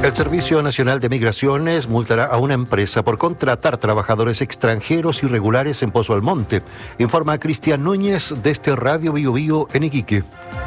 El Servicio Nacional de Migraciones multará a una empresa por contratar trabajadores extranjeros irregulares en Pozo Almonte. Informa Cristian Núñez desde Radio Bio Bio en Iquique.